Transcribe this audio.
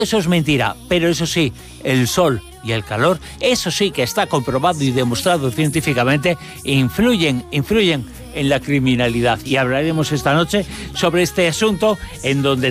Eso es mentira, pero eso sí, el sol y el calor, eso sí que está comprobado y demostrado científicamente, influyen en la criminalidad. Y hablaremos esta noche sobre este asunto en donde